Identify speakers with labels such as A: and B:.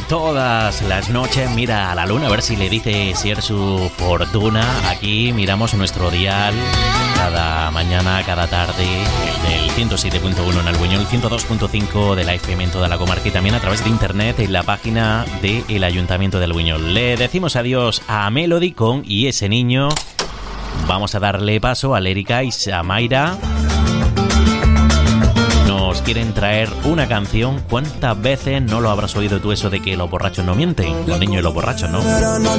A: todas las noches mira a la luna a ver si le dice si es su fortuna. Aquí miramos nuestro dial cada mañana, cada tarde, el del 107.1 en Albuñol, 102.5 de la FM en toda la comarca y también a través de internet en la página del Ayuntamiento de Albuñol. Le decimos adiós a Melody con Y ese niño. Vamos a darle paso a Lérica y a Mayra. Nos quieren traer una canción. ¿Cuántas veces no lo habrás oído tú eso de que los borrachos no mienten? Los niños y los borrachos, ¿no?
B: Pero no